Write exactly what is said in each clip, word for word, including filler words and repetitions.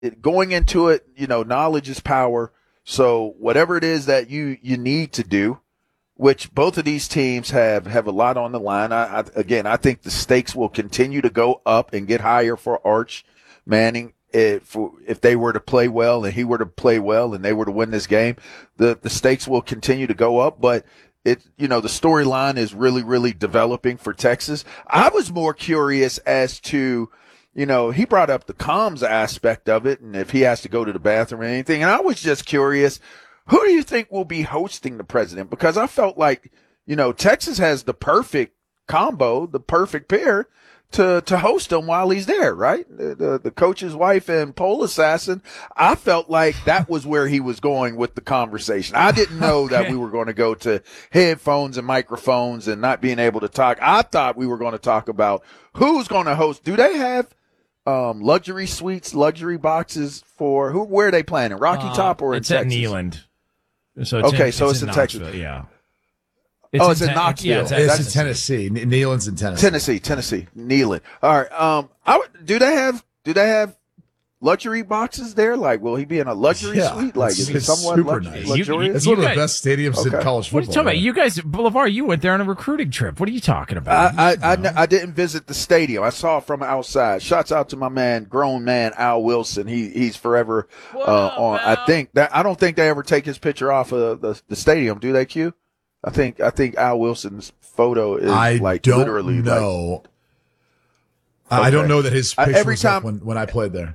it, going into it, you know, knowledge is power. So whatever it is that you, you need to do, which both of these teams have, have a lot on the line. I, I, again, I think the stakes will continue to go up and get higher for Arch Manning. If, if they were to play well and he were to play well and they were to win this game, the, the stakes will continue to go up. But it, you know, the storyline is really, really developing for Texas. I was more curious as to, you know, he brought up the comms aspect of it and if he has to go to the bathroom or anything. And I was just curious, who do you think will be hosting the president? Because I felt like, you know, Texas has the perfect combo, the perfect pair to, to host him while he's there, right? The, the, the coach's wife and pole assassin. I felt like that was where he was going with the conversation. I didn't know okay. that we were going to go to headphones and microphones and not being able to talk. I thought we were going to talk about who's going to host. Do they have um, luxury suites, luxury boxes for who? Where are they planning? Rocky uh, Top or in it's Texas? It's at Neyland. So it's okay, in, so it's, it's in, in Texas. Yeah. It's oh, it's in, in Knoxville. Yeah, it's, it's in Tennessee. Neyland's in Tennessee. Tennessee, Tennessee, Neyland. All right. Um, I would, do they have do they have luxury boxes there? Like, will he be in a luxury yeah, suite? Like, is it somewhat super lux- nice. luxurious? It's one of the best stadiums okay. in college football. What are you talking right? about? You guys, LeVar, you went there on a recruiting trip. What are you talking about? I, I, I, I didn't visit the stadium. I saw it from outside. Shouts out to my man, grown man Al Wilson. He he's forever uh, up, on. Al? I think that I don't think they ever take his picture off of the, the stadium. Do they, Q? I think I think Al Wilson's photo is I like don't literally know. Like, I don't know that his picture I, every was time up when, when I played there.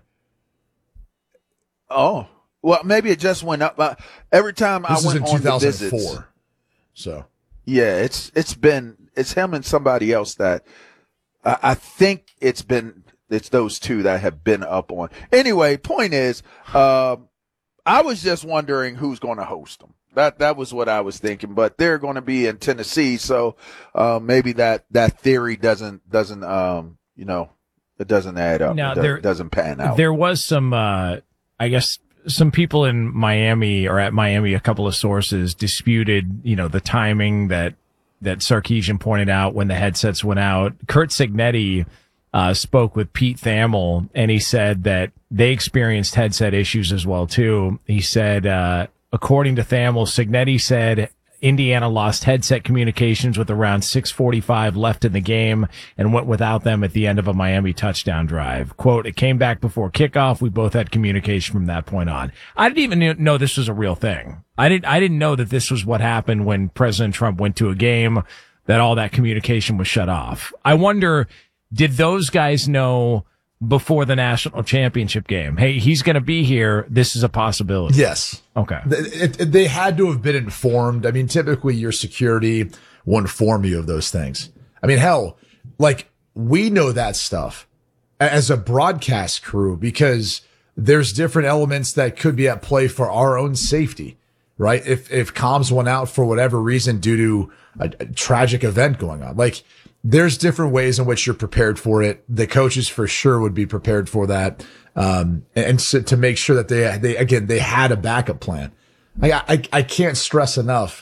Oh, well, maybe it just went up. Uh, every time this I went was in on two thousand four, the visits, so yeah, it's it's been it's him and somebody else that I, I think it's been it's those two that have been up on. Anyway, point is, um, I was just wondering who's going to host them. That that was what I was thinking, but they're going to be in Tennessee, so uh, maybe that, that theory doesn't doesn't um you know it doesn't add up. Now, it does, there, doesn't pan out. There was some, uh, I guess, some people in Miami or at Miami, a couple of sources disputed, you know, the timing that that Sarkisian pointed out when the headsets went out. Curt Cignetti uh, spoke with Pete Thamel, and he said that they experienced headset issues as well too. He said. Uh, According to Thamel, Cignetti said Indiana lost headset communications with around six forty-five left in the game and went without them at the end of a Miami touchdown drive. Quote, it came back before kickoff. We both had communication from that point on. I didn't even know this was a real thing. I didn't, I didn't know that this was what happened when President Trump went to a game, that all that communication was shut off. I wonder, did those guys know before the national championship game, hey, he's going to be here, this is a possibility? Yes. Okay. It, it, they had to have been informed. I mean, typically your security will inform you of those things. I mean, hell, like we know that stuff as a broadcast crew because there's different elements that could be at play for our own safety, right? If, if comms went out for whatever reason due to a, a tragic event going on, like, there's different ways in which you're prepared for it. The coaches for sure would be prepared for that. Um, and, and so to make sure that they, they, again, they had a backup plan. I, I, I can't stress enough.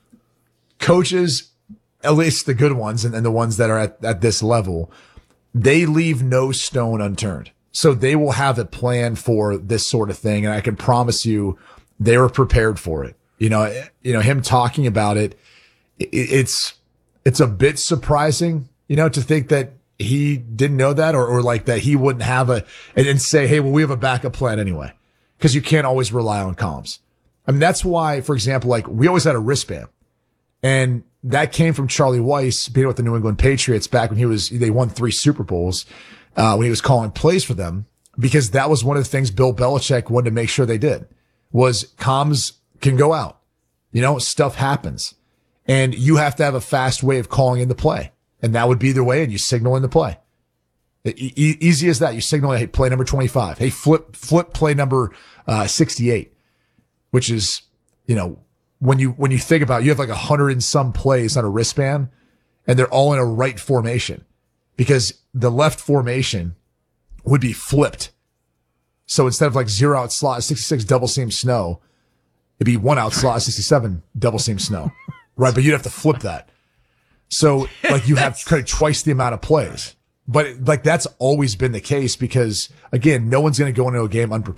Coaches, at least the good ones and, and the ones that are at, at this level, they leave no stone unturned. So they will have a plan for this sort of thing. And I can promise you they were prepared for it. You know, you know, him talking about it, it it's, It's a bit surprising, you know, to think that he didn't know that or, or like that he wouldn't have a, and, and say, hey, well, we have a backup plan anyway, because you can't always rely on comms. I mean, that's why, for example, like we always had a wristband, and that came from Charlie Weiss being with the New England Patriots back when he was, they won three Super Bowls, uh, when he was calling plays for them, because that was one of the things Bill Belichick wanted to make sure they did was comms can go out, you know, stuff happens. And you have to have a fast way of calling in the play. And that would be the way, and you signal in the play. E- e- easy as that. You signal, hey, play number twenty-five. Hey, flip, flip play number, uh, sixty-eight, which is, you know, when you, when you think about it, you have like a hundred and some plays on a wristband, and they're all in a right formation because the left formation would be flipped. So instead of like zero out slot, sixty-six double seam snow, it'd be one out slot, sixty-seven double seam snow. Right, but you'd have to flip that. So, like, you have kind of twice the amount of plays. but like that's always been the case because again, no one's going to go into a game unprepared.